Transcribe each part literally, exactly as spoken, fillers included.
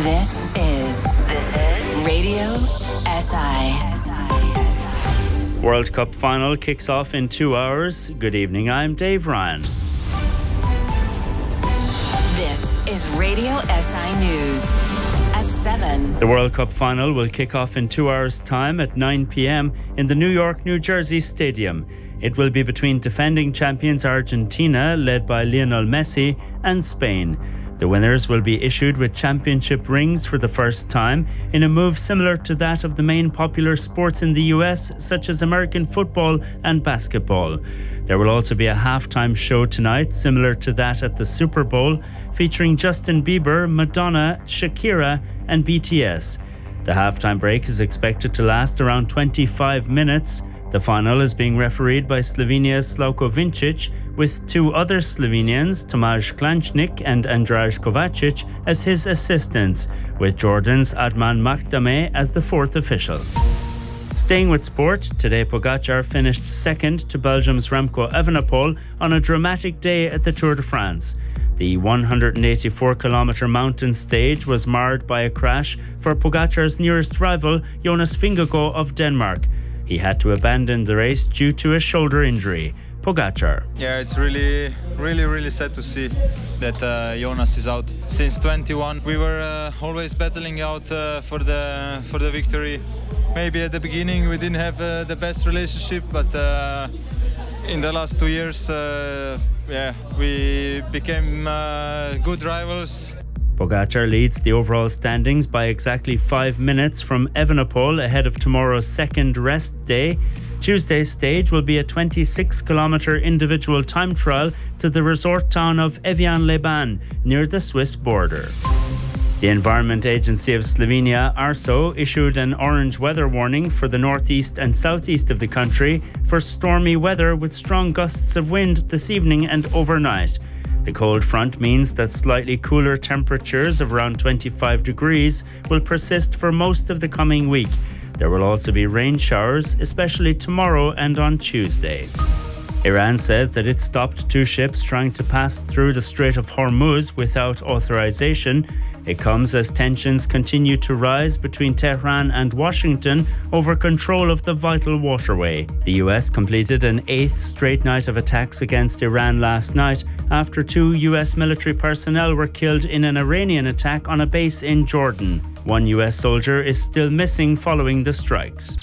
This is this is Radio S I. World Cup final kicks off in two hours. Good evening, I'm Dave Ryan. This is Radio S I News at seven. The World Cup final will kick off in two hours' time at nine p.m. in the New York, New Jersey Stadium. It will be between defending champions Argentina, led by Lionel Messi, and Spain. The winners will be issued with championship rings for the first time in a move similar to that of the main popular sports in the U S, such as American football and basketball. There will also be a halftime show tonight, similar to that at the Super Bowl, featuring Justin Bieber, Madonna, Shakira, and B T S. The halftime break is expected to last around twenty-five minutes. The final is being refereed by Slovenia's Slavko Vincic, with two other Slovenians, Tomaž Klančnik and Andraž Kovačič, as his assistants, with Jordan's Adnan Makdame as the fourth official. Staying with sport, today Pogačar finished second to Belgium's Remco Evenepoel on a dramatic day at the Tour de France. The one hundred eighty-four kilometre mountain stage was marred by a crash for Pogačar's nearest rival, Jonas Vingegaard of Denmark. He had to abandon the race due to a shoulder injury. Pogačar. Yeah, it's really, really, really sad to see that uh, Jonas is out. Since twenty-one, we were uh, always battling out uh, for the for the victory. Maybe at the beginning we didn't have uh, the best relationship, but uh, in the last two years, uh, yeah, we became uh, good rivals. Pogačar leads the overall standings by exactly five minutes from Evenepoel ahead of tomorrow's second rest day. Tuesday's stage will be a twenty-six kilometre individual time trial to the resort town of Evian-les-Bains, near the Swiss border. The Environment Agency of Slovenia, ARSO, issued an orange weather warning for the northeast and southeast of the country for stormy weather with strong gusts of wind this evening and overnight. The cold front means that slightly cooler temperatures of around twenty-five degrees will persist for most of the coming week. There will also be rain showers, especially tomorrow and on Tuesday. Iran says that it stopped two ships trying to pass through the Strait of Hormuz without authorization. It comes as tensions continue to rise between Tehran and Washington over control of the vital waterway. The U S completed an eighth straight night of attacks against Iran last night after two U S military personnel were killed in an Iranian attack on a base in Jordan. One U S soldier is still missing following the strikes.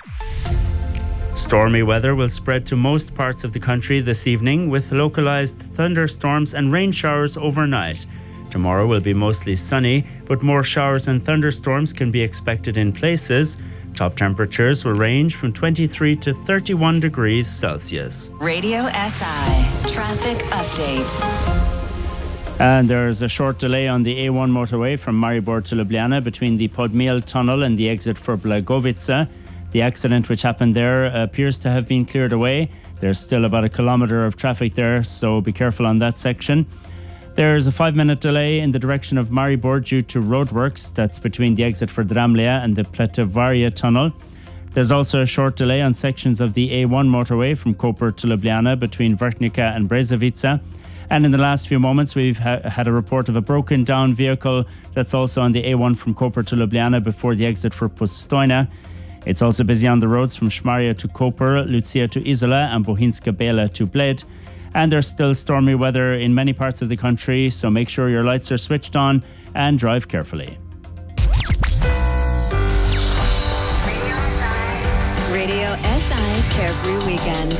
Stormy weather will spread to most parts of the country this evening, with localized thunderstorms and rain showers overnight. Tomorrow will be mostly sunny, but more showers and thunderstorms can be expected in places. Top temperatures will range from twenty-three to thirty-one degrees Celsius. Radio S I Traffic Update. And there's a short delay on the A one motorway from Maribor to Ljubljana between the Podmiel tunnel and the exit for Blagovica. The accident which happened there appears to have been cleared away. There's still about a kilometre of traffic there, so be careful on that section. There's a five-minute delay in the direction of Maribor due to roadworks. That's between the exit for Dramlea and the Pletivaria tunnel. There's also a short delay on sections of the A one motorway from Koper to Ljubljana between Vrhnica and Brezovica. And in the last few moments, we've ha- had a report of a broken down vehicle that's also on the A one from Koper to Ljubljana before the exit for Postojna. It's also busy on the roads from Šmarje to Koper, Lucia to Izola, and Bohinjska Bela to Bled. And there's still stormy weather in many parts of the country, so make sure your lights are switched on and drive carefully. Radio S I Carefree Weekend.